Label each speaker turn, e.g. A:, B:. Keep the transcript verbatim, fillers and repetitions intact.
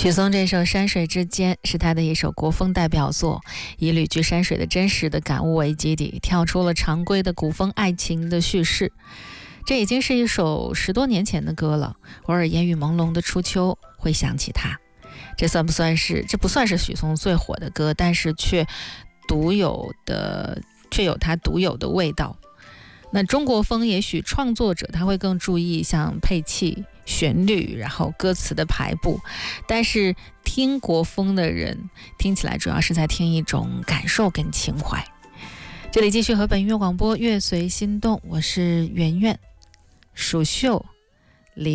A: 许嵩这首《山水之间》是他的一首国风代表作，以旅居山水的真实的感悟为基底，跳出了常规的古风爱情的叙事。这已经是一首十多年前的歌了，偶尔烟雨朦胧的初秋会想起它。这算不算是这不算是许嵩最火的歌，但是却独有的却有它独有的味道。那中国风也许创作者他会更注意像配器、旋律，然后歌词的排布，但是听国风的人听起来主要是在听一种感受跟情怀。这里继续和本音乐广播乐随心动，我是圆圆。蜀绣